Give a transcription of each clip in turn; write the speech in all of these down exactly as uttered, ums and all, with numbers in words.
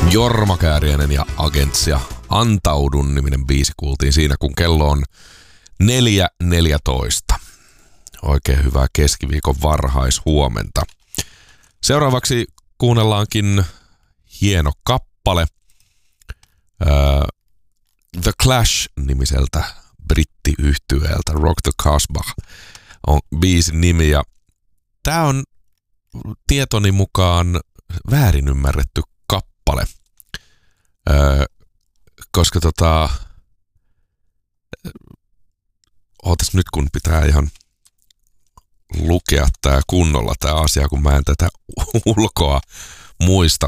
Jorma Kääriäinen ja Agentsia Antaudun niminen biisi kuultiin siinä, kun kello on neljä neljätoista. Oikein hyvää keskiviikon varhaishuomenta. Seuraavaksi kuunnellaankin hieno kappale. Uh, The Clash-nimiseltä brittiyhtyeeltä Rock the Casbah on biisin nimi. Ja tää on tietoni mukaan väärin ymmärretty kappale. Öö, koska tota... Ootas nyt, kun pitää ihan lukea tää kunnolla tää asia, kun mä en tätä ulkoa muista.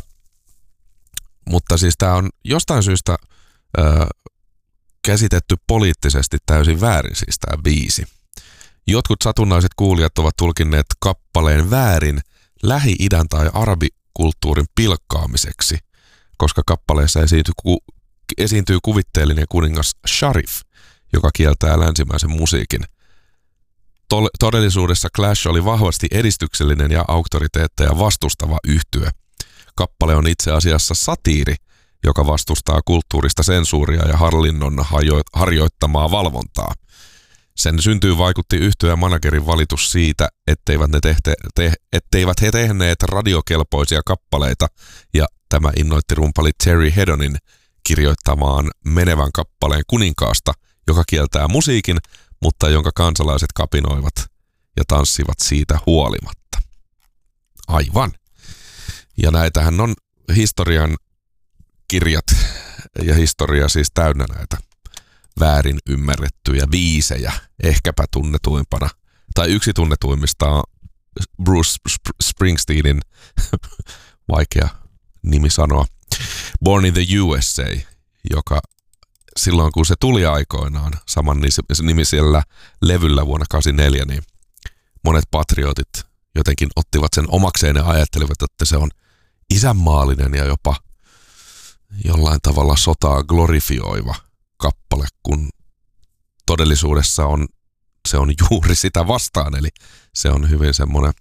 Mutta siis tää on jostain syystä öö, käsitetty poliittisesti täysin väärin siis tää biisi. Jotkut satunnaiset kuulijat ovat tulkinneet kappaleen väärin Lähi-idän tai arabikulttuurin pilkkaamiseksi, koska kappaleessa esiintyy, ku, esiintyy kuvitteellinen kuningas Sharif, joka kieltää länsimäisen musiikin. Tol- todellisuudessa Clash oli vahvasti edistyksellinen ja auktoriteetteja vastustava yhtye. Kappale on itse asiassa satiiri, joka vastustaa kulttuurista sensuuria ja hallinnon hajo- harjoittamaa valvontaa. Sen syntyy vaikutti yhtyeen managerin valitus siitä, etteivät, ne tehte, te, etteivät he tehneet radiokelpoisia kappaleita, ja tämä innoitti rumpali Terry Hedonin kirjoittamaan menevän kappaleen kuninkaasta, joka kieltää musiikin, mutta jonka kansalaiset kapinoivat ja tanssivat siitä huolimatta. Aivan. Ja näitähän on historian kirjat ja historia siis täynnä näitä väärin ymmärrettyjä biisejä, ehkäpä tunnetuimpana, tai yksi tunnetuimmista on Bruce Springsteenin, vaikea nimi sanoa, Born in the U S A, joka silloin kun se tuli aikoinaan saman nimisellä levyllä vuonna kahdeksankymmentäneljä, niin monet patriotit jotenkin ottivat sen omakseen ja ajattelivat, että se on isänmaallinen ja jopa jollain tavalla sotaa glorifioiva kappale, kun todellisuudessa on, se on juuri sitä vastaan, eli se on hyvin semmoinen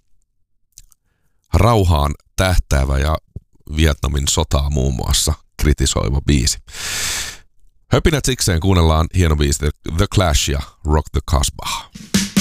rauhaan tähtäävä ja Vietnamin sotaa muun muassa kritisoiva biisi. Höpinät sikseen kuunnellaan hieno biisi The Clash ja Rock the Casbah.